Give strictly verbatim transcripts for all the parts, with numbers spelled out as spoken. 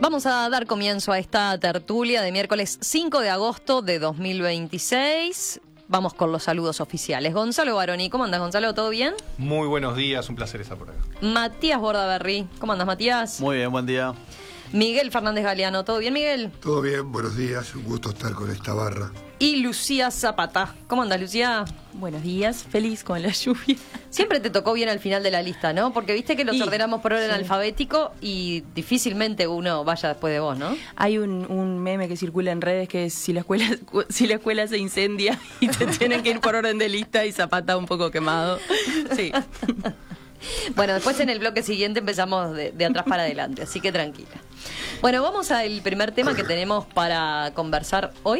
Vamos a dar comienzo a esta tertulia de miércoles cinco de agosto de dos mil veintiséis. Vamos con los saludos oficiales. Gonzalo Baroni, ¿cómo andas, Gonzalo? ¿Todo bien? Muy buenos días, un placer estar por acá. Matías Bordaberry, ¿cómo andas, Matías? Muy bien, buen día. Miguel Fernández Galeano, ¿todo bien, Miguel? Todo bien, buenos días, un gusto estar con esta barra. Y Lucía Zapata, ¿cómo andas, Lucía? Buenos días, feliz con la lluvia. Siempre te tocó bien al final de la lista, ¿no? Porque viste que los Y, ordenamos por orden sí. alfabético y difícilmente uno vaya después de vos, ¿no? Hay un, un meme que circula en redes que es si la escuela si la escuela se incendia y te tienen que ir por orden de lista y Zapata un poco quemado. Sí. Bueno, después en el bloque siguiente empezamos de, de atrás para adelante, así que tranquila. Bueno, vamos al primer tema que tenemos para conversar hoy.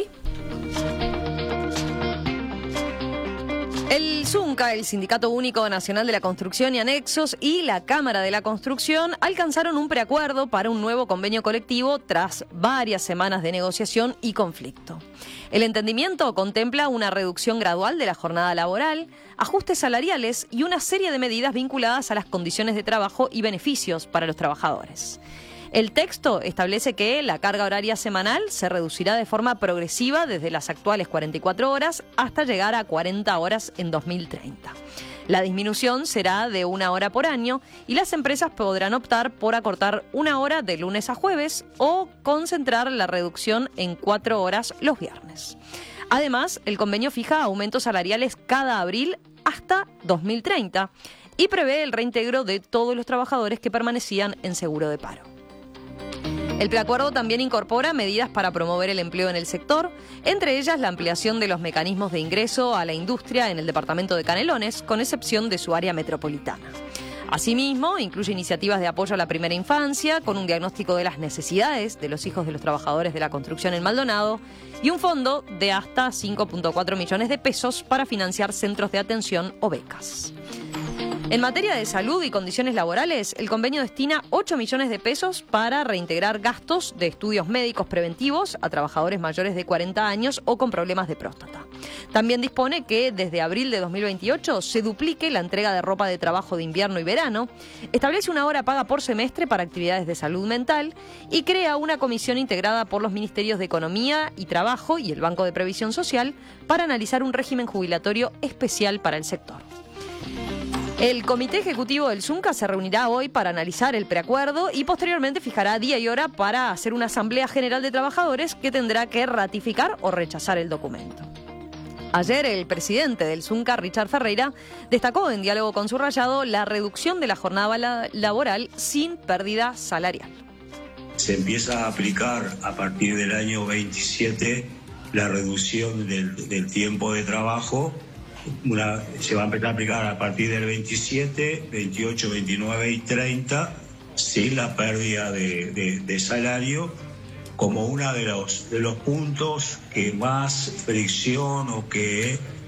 El ZUNCA, el Sindicato Único Nacional de la Construcción y Anexos, y la Cámara de la Construcción alcanzaron un preacuerdo para un nuevo convenio colectivo tras varias semanas de negociación y conflicto. El entendimiento contempla una reducción gradual de la jornada laboral, ajustes salariales y una serie de medidas vinculadas a las condiciones de trabajo y beneficios para los trabajadores. El texto establece que la carga horaria semanal se reducirá de forma progresiva desde las actuales cuarenta y cuatro horas hasta llegar a cuarenta horas en dos mil treinta. La disminución será de una hora por año y las empresas podrán optar por acortar una hora de lunes a jueves o concentrar la reducción en cuatro horas los viernes. Además, el convenio fija aumentos salariales cada abril hasta dos mil treinta y prevé el reintegro de todos los trabajadores que permanecían en seguro de paro. El preacuerdo también incorpora medidas para promover el empleo en el sector, entre ellas la ampliación de los mecanismos de ingreso a la industria en el departamento de Canelones, con excepción de su área metropolitana. Asimismo, incluye iniciativas de apoyo a la primera infancia, con un diagnóstico de las necesidades de los hijos de los trabajadores de la construcción en Maldonado, y un fondo de hasta cinco punto cuatro millones de pesos para financiar centros de atención o becas. En materia de salud y condiciones laborales, el convenio destina ocho millones de pesos para reintegrar gastos de estudios médicos preventivos a trabajadores mayores de cuarenta años o con problemas de próstata. También dispone que desde abril de dos mil veintiocho se duplique la entrega de ropa de trabajo de invierno y verano, establece una hora paga por semestre para actividades de salud mental y crea una comisión integrada por los Ministerios de Economía y Trabajo y el Banco de Previsión Social para analizar un régimen jubilatorio especial para el sector. El Comité Ejecutivo del ZUNCA se reunirá hoy para analizar el preacuerdo y posteriormente fijará día y hora para hacer una asamblea general de trabajadores que tendrá que ratificar o rechazar el documento. Ayer el presidente del ZUNCA, Richard Ferreira, destacó en diálogo con Subrayado la reducción de la jornada laboral sin pérdida salarial. Se empieza a aplicar a partir del año veintisiete la reducción del, del tiempo de trabajo. Una, se va a empezar a aplicar a partir del veintisiete, veintiocho, veintinueve y treinta sin la pérdida de, de, de salario como uno de los, de los puntos que más fricción o que